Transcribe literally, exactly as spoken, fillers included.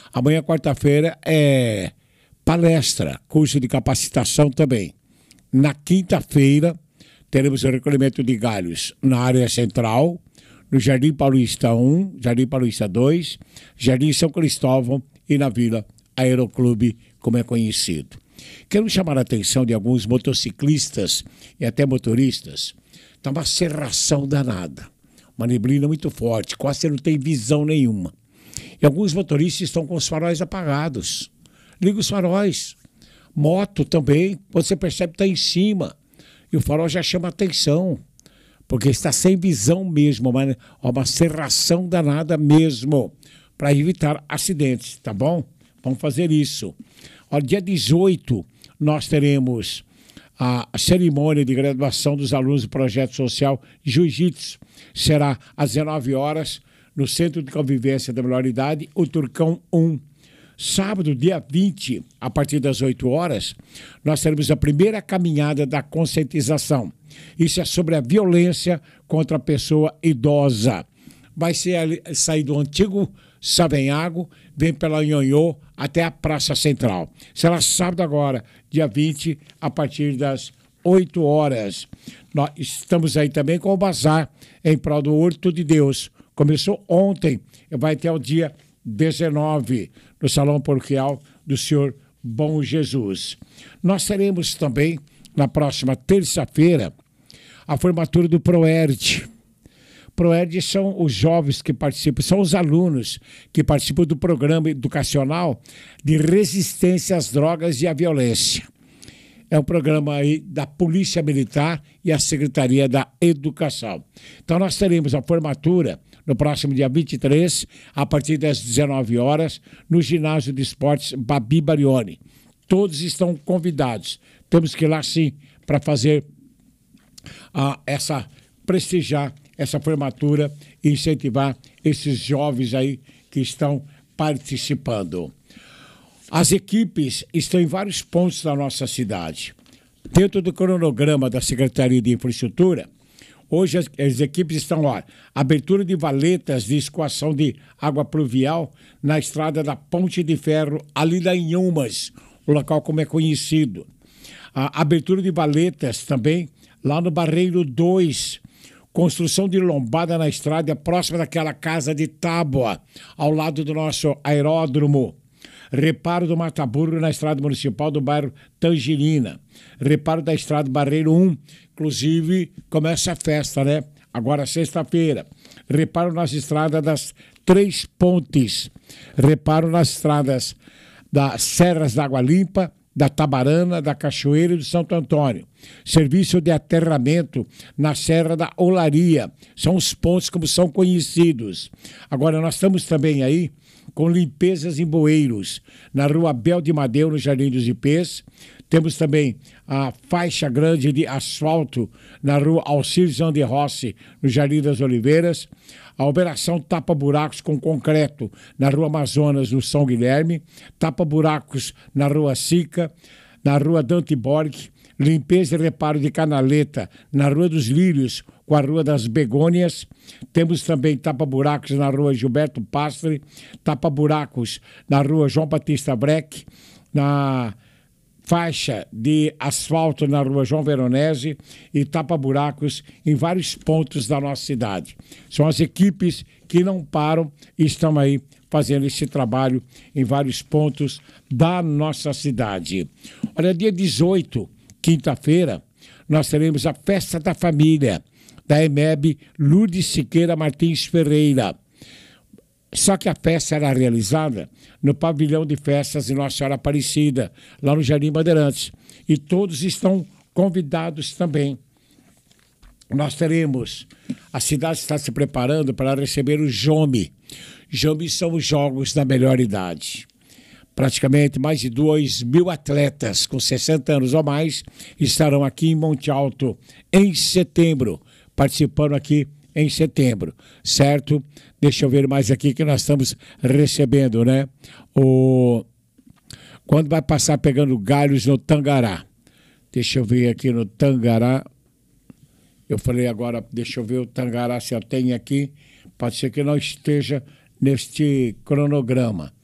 Amanhã, quarta-feira, é palestra, curso de capacitação também. Na quinta-feira, teremos o recolhimento de galhos na área central, no Jardim Paulista um, Jardim Paulista dois, Jardim São Cristóvão e na Vila Aeroclube, como é conhecido. Quero chamar a atenção de alguns motociclistas e até motoristas. Está uma cerração danada, uma neblina muito forte, quase não tem visão nenhuma. E alguns motoristas estão com os faróis apagados. Liga os faróis. Moto também, você percebe que está em cima. E o farol já chama atenção, porque está sem visão mesmo, uma, uma cerração danada mesmo, para evitar acidentes, tá bom? Vamos fazer isso. Ó, dia dezoito, nós teremos a cerimônia de graduação dos alunos do Projeto Social Jiu-Jitsu. Será às dezenove horas, no Centro de Convivência da Melhor Idade, o Turcão um. Sábado, dia vinte, a partir das oito horas, nós teremos a primeira caminhada da conscientização. Isso é sobre a violência contra a pessoa idosa. Vai ser ali, sair do antigo Savenhago, vem pela Nhonhô até a Praça Central. Será sábado agora, dia vinte, a partir das oito horas. Nós estamos aí também com o bazar em prol do Horto de Deus. Começou ontem e vai até o dia dezenove, no Salão Paroquial do Senhor Bom Jesus. Nós teremos também, na próxima terça-feira, a formatura do ProERD. ProERD são os jovens que participam, são os alunos que participam do programa educacional de resistência às drogas e à violência. É um programa aí da Polícia Militar e a Secretaria da Educação. Então nós teremos a formatura no próximo dia vinte e três, a partir das dezenove horas, no Ginásio de Esportes Babi Barioni. Todos estão convidados. Temos que ir lá sim para fazer ah, essa, prestigiar essa formatura e incentivar esses jovens aí que estão participando. As equipes estão em vários pontos da nossa cidade. Dentro do cronograma da Secretaria de Infraestrutura, hoje as, as equipes estão lá. Abertura de valetas de escoação de água pluvial na estrada da Ponte de Ferro, ali da Inhumas, o local como é conhecido. A abertura de valetas também lá no Barreiro dois. Construção de lombada na estrada próxima daquela casa de tábua, ao lado do nosso aeródromo. Reparo do mataburro na estrada municipal do bairro Tangerina. Reparo da estrada Barreiro um. Inclusive, começa a festa, né? Agora, sexta-feira. Reparo nas estradas das Três Pontes. Reparo nas estradas das Serras da Água Limpa, da Tabarana, da Cachoeira e do Santo Antônio. Serviço de aterramento na Serra da Olaria. São os pontos como são conhecidos. Agora, nós estamos também aí com limpezas em bueiros, na Rua Bel de Madeu, no Jardim dos Ipês. Temos também a faixa grande de asfalto na Rua Alcir João de Rossi, no Jardim das Oliveiras. A operação tapa-buracos com concreto na Rua Amazonas, no São Guilherme. Tapa-buracos na Rua Sica, na Rua Dante Borg. Limpeza e reparo de canaleta na Rua dos Lírios, com a Rua das Begônias. Temos também tapa-buracos na Rua Gilberto Pastre, tapa-buracos na Rua João Batista Breck, na faixa de asfalto na Rua João Veronese e tapa-buracos em vários pontos da nossa cidade. São as equipes que não param e estão aí fazendo esse trabalho em vários pontos da nossa cidade. Olha, dia dezoito, quinta-feira, nós teremos a Festa da Família, da E M E B Lourdes Siqueira Martins Ferreira. Só que a festa será realizada no pavilhão de festas de Nossa Senhora Aparecida, lá no Jardim Bandeirantes. E todos estão convidados também. Nós teremos, a cidade está se preparando para receber o Jome. Jome são os Jogos da Melhor Idade. Praticamente mais de dois mil atletas com sessenta anos ou mais estarão aqui em Monte Alto em setembro, participando aqui em setembro, certo? Deixa eu ver mais aqui que nós estamos recebendo, né? O... Quando vai passar pegando galhos no Tangará? Deixa eu ver aqui no Tangará. Eu falei agora, deixa eu ver o Tangará se eu tenho aqui. Pode ser que não esteja neste cronograma.